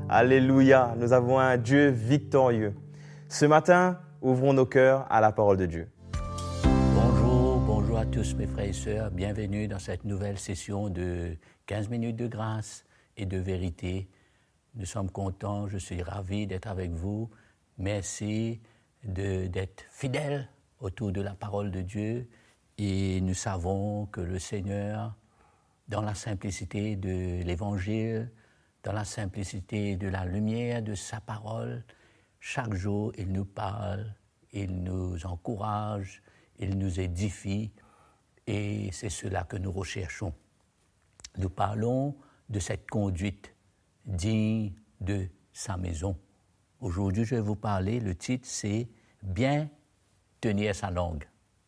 Alléluia, nous avons un Dieu victorieux. Ce matin, ouvrons nos cœurs à la parole de Dieu. Bonjour à tous mes frères et sœurs. Bienvenue dans cette nouvelle session de 15 minutes de grâce et de vérité. Nous sommes contents, je suis ravi d'être avec vous. Merci d'être fidèles autour de la parole de Dieu. Et nous savons que le Seigneur, dans la simplicité de l'Évangile, dans la simplicité de la lumière de sa parole, chaque jour, il nous parle, il nous encourage, il nous édifie, et c'est cela que nous recherchons. Nous parlons de cette conduite digne de sa maison. Aujourd'hui, je vais vous parler, le titre, c'est « Bien tenir sa langue ».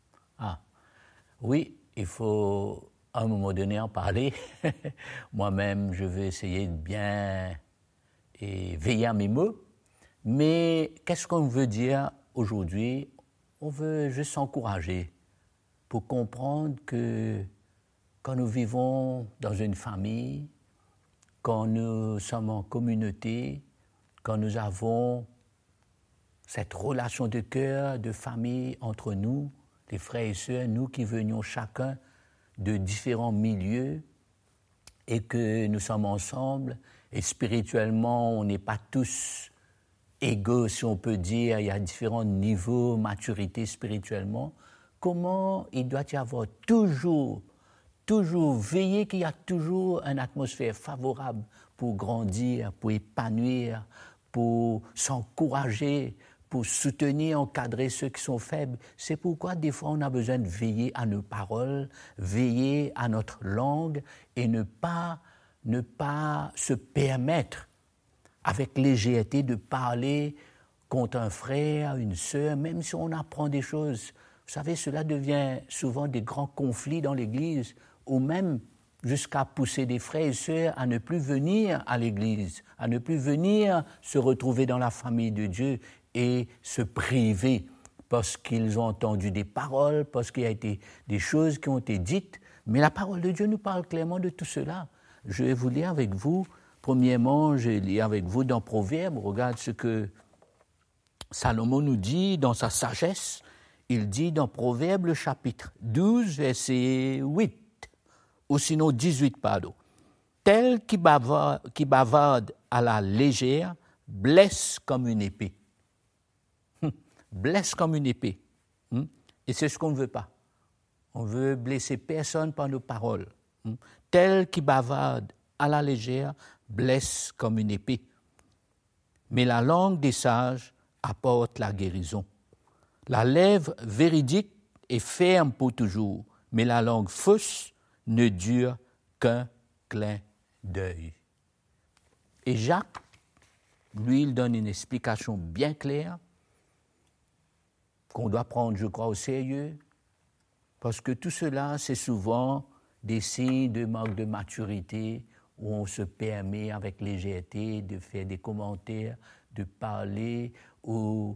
Oui, il faut à un moment donné en parler. Moi-même, je vais essayer de bien veiller à mes mots. Mais qu'est-ce qu'on veut dire aujourd'hui? On veut juste s'encourager pour comprendre que quand nous vivons dans une famille, quand nous sommes en communauté, quand nous avons cette relation de cœur, de famille entre nous, les frères et sœurs, nous qui venions chacun de différents milieux et que nous sommes ensemble et spirituellement, on n'est pas tous égaux, si on peut dire, il y a différents niveaux de maturité spirituellement. Comment il doit y avoir toujours veiller qu'il y a toujours une atmosphère favorable pour grandir, pour épanouir, pour s'encourager, pour soutenir, encadrer ceux qui sont faibles. C'est pourquoi des fois on a besoin de veiller à nos paroles, veiller à notre langue et ne pas se permettre avec légèreté de parler contre un frère, une sœur, même si on apprend des choses. Vous savez, cela devient souvent des grands conflits dans l'Église, ou même jusqu'à pousser des frères et sœurs à ne plus venir à l'Église, à ne plus venir se retrouver dans la famille de Dieu et se priver parce qu'ils ont entendu des paroles, parce qu'il y a été des choses qui ont été dites. Mais la parole de Dieu nous parle clairement de tout cela. Je vais vous lire avec vous. Premièrement, je lis avec vous dans Proverbes. Regarde ce que Salomon nous dit dans sa sagesse. Il dit dans Proverbes, le chapitre 12, verset 8, ou sinon 18, pardon. « Tel qui bavarde à la légère blesse comme une épée. » Blesse comme une épée. Et c'est ce qu'on ne veut pas. On veut blesser personne par nos paroles. Tel qui bavarde à la légère blesse comme une épée. Mais la langue des sages apporte la guérison. La lèvre véridique est ferme pour toujours, mais la langue fausse ne dure qu'un clin d'œil. Et Jacques, lui, il donne une explication bien claire qu'on doit prendre, je crois, au sérieux, parce que tout cela, c'est souvent des signes de manque de maturité où on se permet avec légèreté de faire des commentaires, de parler ou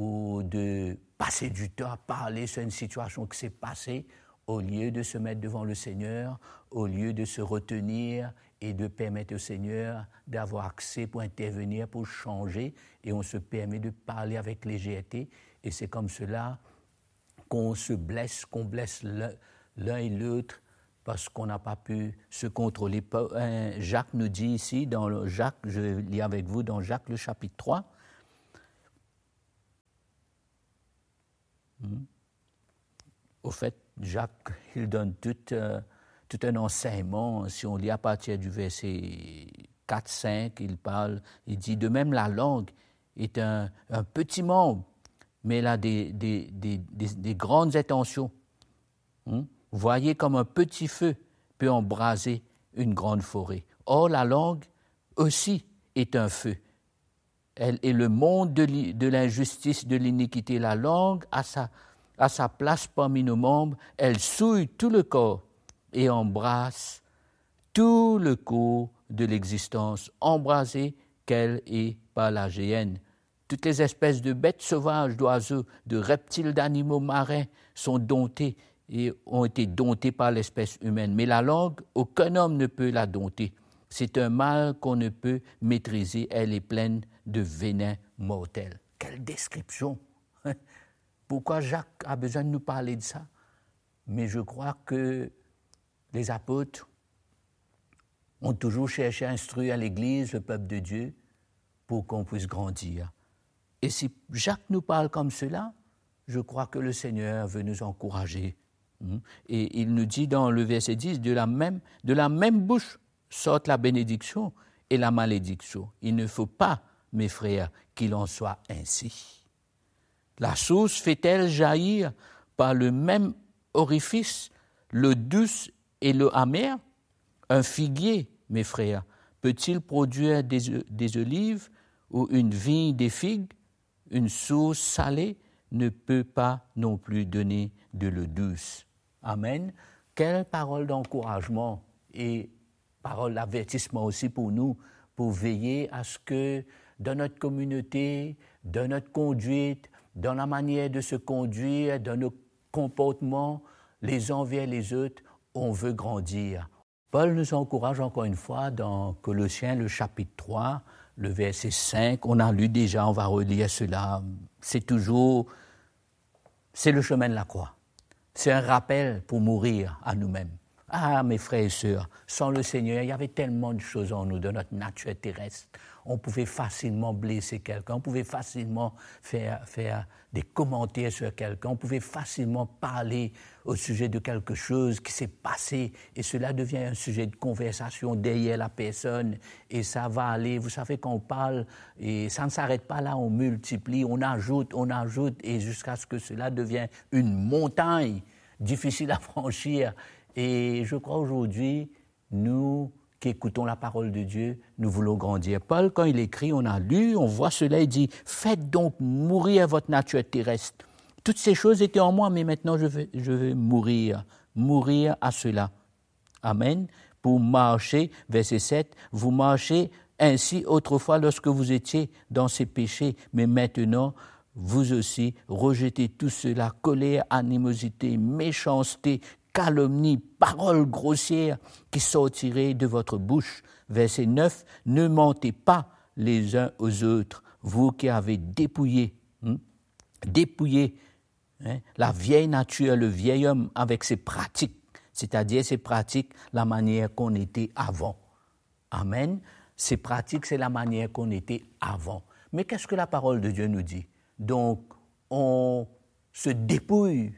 de passer du temps à parler sur une situation qui s'est passée au lieu de se mettre devant le Seigneur, au lieu de se retenir et de permettre au Seigneur d'avoir accès pour intervenir, pour changer, et on se permet de parler avec légèreté, et c'est comme cela qu'on se blesse, qu'on blesse l'un et l'autre parce qu'on n'a pas pu se contrôler. Jacques nous dit ici, je lis avec vous dans Jacques le chapitre 3, Au fait, Jacques, il donne tout un enseignement. Si on lit à partir du verset 4-5, il dit, de même la langue est un petit membre, mais elle a des grandes intentions. Voyez comme un petit feu peut embraser une grande forêt. Or, la langue aussi est un feu. Elle est le monde de l'injustice, de l'iniquité. La langue a sa place parmi nos membres. Elle souille tout le corps et embrasse tout le cours de l'existence, embrasée qu'elle est par la géhenne. Toutes les espèces de bêtes sauvages, d'oiseaux, de reptiles, d'animaux marins sont domptés et ont été domptés par l'espèce humaine. Mais la langue, aucun homme ne peut la dompter. C'est un mal qu'on ne peut maîtriser. Elle est pleine de venin mortel. Quelle description! Pourquoi Jacques a besoin de nous parler de ça? Mais je crois que les apôtres ont toujours cherché à instruire l'Église, le peuple de Dieu, pour qu'on puisse grandir. Et si Jacques nous parle comme cela, je crois que le Seigneur veut nous encourager. Et il nous dit dans le verset 10, de la même bouche sortent la bénédiction et la malédiction. Il ne faut pas, mes frères, qu'il en soit ainsi. La source fait-elle jaillir par le même orifice l'eau douce et l'eau amère? Un figuier, mes frères, peut-il produire des olives ou une vigne des figues? Une source salée ne peut pas non plus donner de l'eau douce. Amen. Quelle parole d'encouragement et parole d'avertissement aussi pour nous, pour veiller à ce que dans notre communauté, dans notre conduite, dans la manière de se conduire, dans nos comportements, les uns envers les autres, on veut grandir. Paul nous encourage encore une fois dans Colossiens, le chapitre 3, le verset 5. On a lu déjà, on va relire cela. C'est le chemin de la croix. C'est un rappel pour mourir à nous-mêmes. Ah, mes frères et sœurs, sans le Seigneur, il y avait tellement de choses en nous, de notre nature terrestre. On pouvait facilement blesser quelqu'un, on pouvait facilement faire des commentaires sur quelqu'un, on pouvait facilement parler au sujet de quelque chose qui s'est passé et cela devient un sujet de conversation derrière la personne et ça va aller, vous savez quand on parle et ça ne s'arrête pas là, on multiplie, on ajoute et jusqu'à ce que cela devienne une montagne difficile à franchir. Et je crois aujourd'hui, nous qui écoutons la parole de Dieu, nous voulons grandir. Paul, quand il écrit, on a lu, on voit cela, il dit « Faites donc mourir votre nature terrestre. Toutes ces choses étaient en moi, mais maintenant je vais mourir à cela. » Amen. Pour marcher, verset 7, « Vous marchez ainsi autrefois lorsque vous étiez dans ces péchés, mais maintenant, vous aussi, rejetez tout cela, colère, animosité, méchanceté, calomnie, paroles grossières qui sortiraient de votre bouche. » Verset 9, « Ne mentez pas les uns aux autres, vous qui avez dépouillé la vieille nature, le vieil homme avec ses pratiques, c'est-à-dire ses pratiques, la manière qu'on était avant. » Amen. Ces pratiques, c'est la manière qu'on était avant. Mais qu'est-ce que la parole de Dieu nous dit? Donc, on se dépouille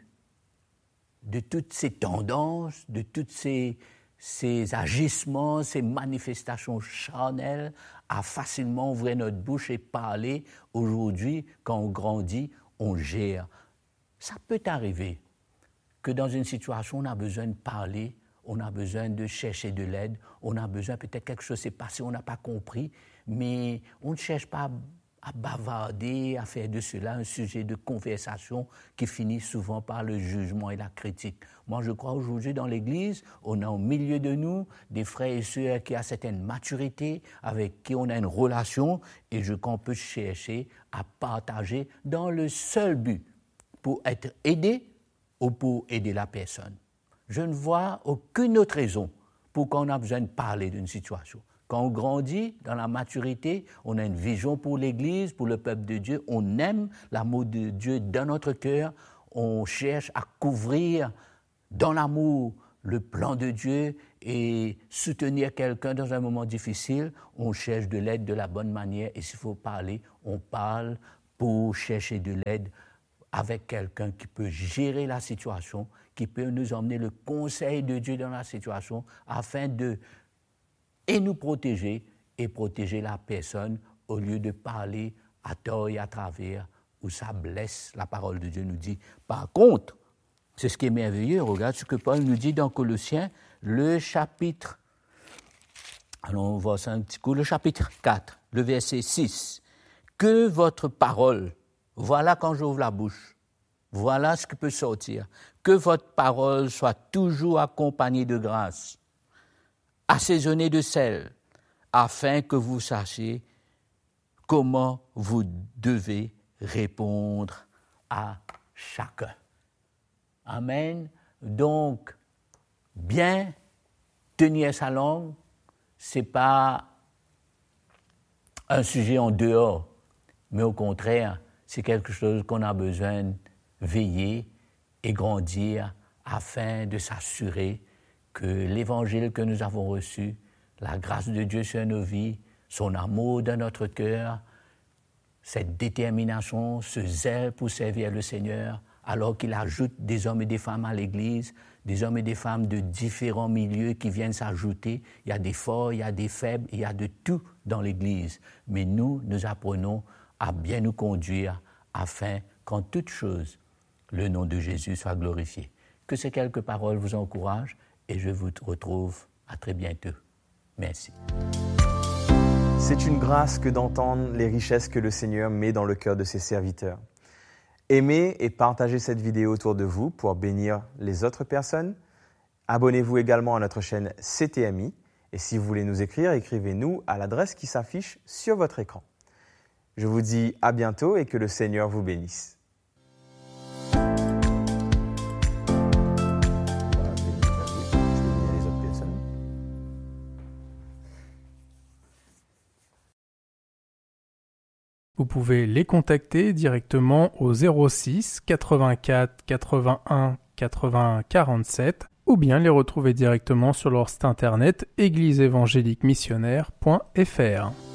de toutes ces tendances, de tous ces agissements, ces manifestations charnelles, à facilement ouvrir notre bouche et parler. Aujourd'hui, quand on grandit, on gère. Ça peut arriver que dans une situation, on a besoin de parler, on a besoin de chercher de l'aide, on a besoin, peut-être quelque chose s'est passé, on n'a pas compris, mais on ne cherche pas à bavarder, à faire de cela un sujet de conversation qui finit souvent par le jugement et la critique. Moi, je crois aujourd'hui dans l'Église, on a au milieu de nous des frères et sœurs qui ont certaine maturité, avec qui on a une relation, et je crois qu'on peut chercher à partager dans le seul but pour être aidé ou pour aider la personne. Je ne vois aucune autre raison pourquoi on a besoin de parler d'une situation. Quand on grandit dans la maturité, on a une vision pour l'Église, pour le peuple de Dieu, on aime l'amour de Dieu dans notre cœur, on cherche à couvrir dans l'amour le plan de Dieu et soutenir quelqu'un dans un moment difficile, on cherche de l'aide de la bonne manière et s'il faut parler, on parle pour chercher de l'aide avec quelqu'un qui peut gérer la situation, qui peut nous emmener le conseil de Dieu dans la situation afin de nous protéger et protéger la personne au lieu de parler à tort et à travers où ça blesse, la parole de Dieu nous dit. Par contre, c'est ce qui est merveilleux, regarde ce que Paul nous dit dans Colossiens, le chapitre, allons on voit ça un petit coup, le chapitre 4, le verset 6. Que votre parole, voilà quand j'ouvre la bouche, voilà ce qui peut sortir, que votre parole soit toujours accompagnée de grâce, assaisonnée de sel, afin que vous sachiez comment vous devez répondre à chacun. Amen. Donc, bien tenir sa langue, ce n'est pas un sujet en dehors, mais au contraire, c'est quelque chose qu'on a besoin de veiller et grandir afin de s'assurer que l'évangile que nous avons reçu, la grâce de Dieu sur nos vies, son amour dans notre cœur, cette détermination, ce zèle pour servir le Seigneur, alors qu'il ajoute des hommes et des femmes à l'Église, des hommes et des femmes de différents milieux qui viennent s'ajouter. Il y a des forts, il y a des faibles, il y a de tout dans l'Église. Mais nous apprenons à bien nous conduire afin qu'en toute chose, le nom de Jésus soit glorifié. Que ces quelques paroles vous encouragent et je vous retrouve à très bientôt. Merci. C'est une grâce que d'entendre les richesses que le Seigneur met dans le cœur de ses serviteurs. Aimez et partagez cette vidéo autour de vous pour bénir les autres personnes. Abonnez-vous également à notre chaîne CTMI. Et si vous voulez nous écrire, écrivez-nous à l'adresse qui s'affiche sur votre écran. Je vous dis à bientôt et que le Seigneur vous bénisse. Vous pouvez les contacter directement au 06 84 81 80 47 ou bien les retrouver directement sur leur site internet égliseévangéliquemissionnaire.fr.